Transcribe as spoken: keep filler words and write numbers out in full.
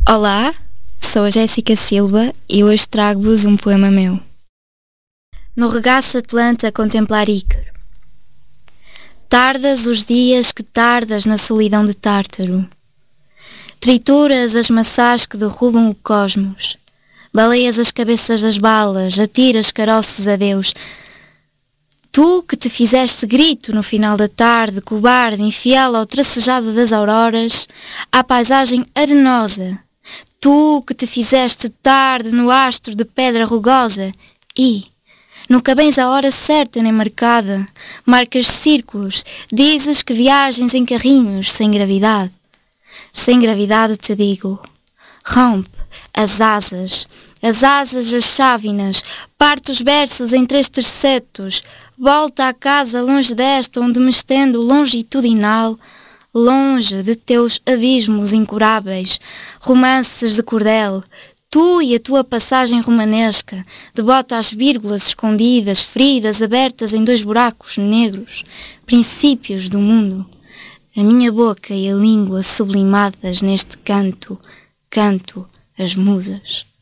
Olá, sou a Jéssica Silva e hoje trago-vos um poema meu. No regaço atlante a contemplar Ícaro. Tardas os dias que tardas na solidão de Tártaro. Trituras as maçãs que derrubam o cosmos. Baleias as cabeças das balas, atiras caroços a Deus. Tu que te fizeste grito no final da tarde, cobarde, infiel ao tracejado das auroras, à paisagem arenosa. Tu que te fizeste tarde no astro de pedra rugosa e, nunca bens a hora certa nem marcada, marcas círculos, dizes que viagens em carrinhos sem gravidade. Sem gravidade te digo, rompe as asas, as asas as chávinas, parte os versos em três tercetos, volta à casa longe desta onde me estendo longitudinal, longe de teus abismos incuráveis, romances de cordel, tu e a tua passagem romanesca, devota às vírgulas escondidas, feridas abertas em dois buracos negros, princípios do mundo. A minha boca e a língua sublimadas neste canto, canto as musas.